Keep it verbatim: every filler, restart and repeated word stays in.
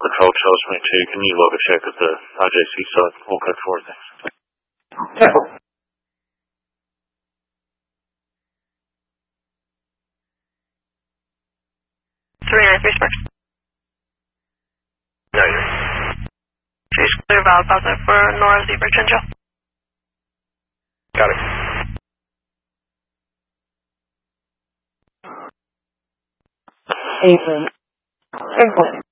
control, Charles twenty-two. Can you log a check at the R J C site? All code four, thanks. three nine three Sparks. No, you're. She's clear valid positive for Nora Zebra Chinchilla. Got it. Ethan. England.